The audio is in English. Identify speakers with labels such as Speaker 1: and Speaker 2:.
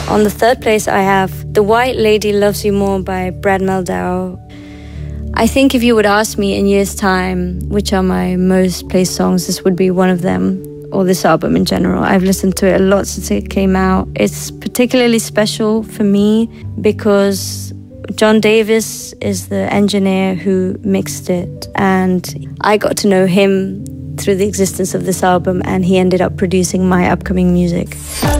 Speaker 1: On the third place, I have The White Lady Loves You More by Brad Mehldau. I think if you would ask me in years' time which are my most played songs, this would be one of them, or this album in general. I've listened to it a lot since it came out. It's particularly special for me because John Davis is the engineer who mixed it, and I got to know him through the existence of this album, and he ended up producing my upcoming music.